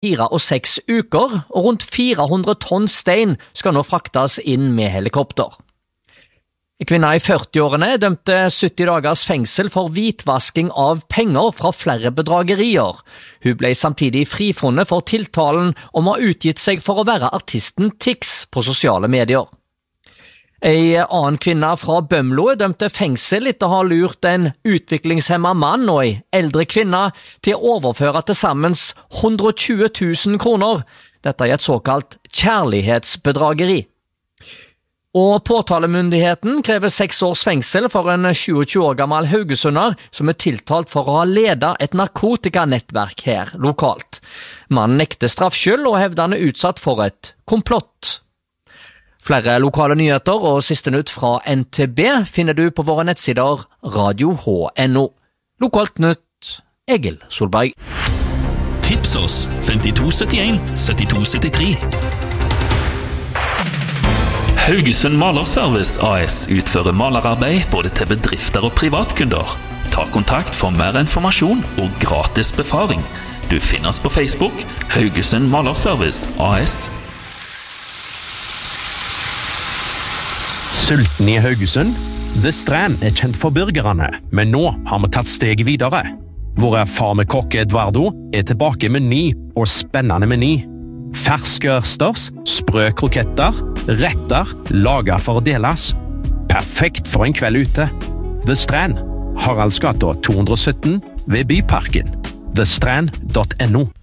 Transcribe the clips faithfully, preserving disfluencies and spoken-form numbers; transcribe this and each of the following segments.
fire og seks uker, og rundt fire hundre tonn stein skal nå fraktes inn med helikopter. En kvinne i førtiårene dømte sytti dagers fengsel for hvitvasking av penger fra flere bedragerier. Hun ble samtidig frifunnet for tiltalen om å ha utgitt seg for å være artisten Tix på sosiale medier. En annen kvinne fra Bømlo dømte fengsel etter å ha lurt en utviklingshemmet mann og en eldre kvinne til å overføre til sammen hundre og tjue tusen kroner. Dette er et såkalt kjærlighetsbedrageri. Og påtalemyndigheten krever seks års fengsel for en tjueåtte år gammel haugesunder som er tiltalt for å ha ledet et narkotikanettverk her lokalt. Mannen nekter straffskyld og hevder han er utsatt for et komplott. Flere lokale nyheter og siste nytt fra N T B finner du på våre nettsider radio h punktum n o. Lokalt nytt, Egil Solberg. Tips oss femtito syttien syttito syttitre. Haugesund Malerservice A S utfører malerarbeid både til bedrifter og privatkunder. Ta kontakt for mer informasjon og gratis befaring. Du finner oss på Facebook, Haugesund Malerservice A S. Sulten i Haugesund? The Strand er kjent for burgerne, men nå har vi tatt steget videre. Vår erfarne kokk Eduardo er tilbake med ny og spennende meny. Ferske ørsters, sprø kroketter, retter, laget for å deles. Perfekt for en kveld ute. The Strand, Haraldsgata to hundre og sytten ved Byparken. the strand punktum n o.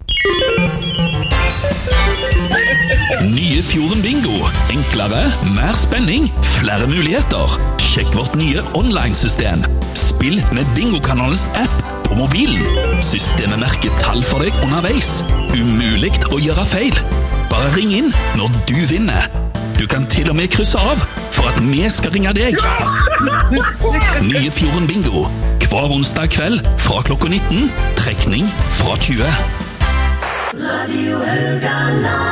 Nye Fjorden Bingo. Enklere, mer spenning, flere muligheter. Sjekk vårt nye online-system. Spill med Bingokanalens app på mobilen. Systemet merker tall for deg underveis. Umuligt å gjøre feil. Bare ring inn når du vinner. Du kan til og med krysse av for at vi skal ringe deg. Nye Fjorden Bingo. Hver onsdag kveld fra klokka nitten. Trekning fra tjue. Radio Haugaland.